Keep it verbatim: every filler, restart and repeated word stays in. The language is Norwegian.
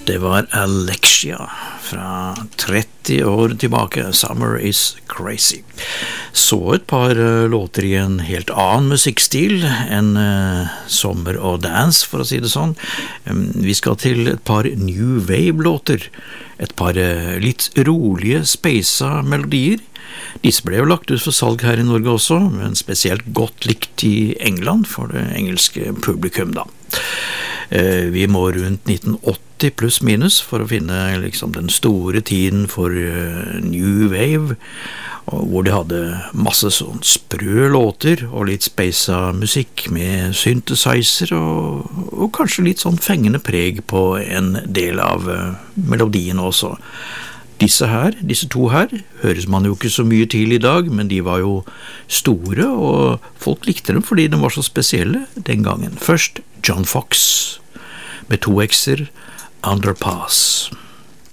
Det var Alexia fra tretti år tilbake, Summer is Crazy. Så et par uh, låter i en helt annen musikkstil enn uh, sommer og dance, for å si det sånn. Um, vi skal til et par New Wave-låter, et par uh, litt rolige, speisa melodier. Disse ble jo lagt ut for salg her i Norge også, men spesielt godt likt i England for det engelske publikum da. Uh, vi må rundt nitten åtti pluss minus for å finne liksom den store tiden for uh, New Wave, hvor de hadde masse sånn sprø låter og litt speisa musikk med synthesizer og, og kanskje litt sånn fengende preg på en del av uh, melodien også. Disse her, disse to her, høres man jo ikke så mye til i dag, men de var jo store, og folk likte dem fordi de var så spesielle den gangen. Først John Fox med to X-er, Underpass.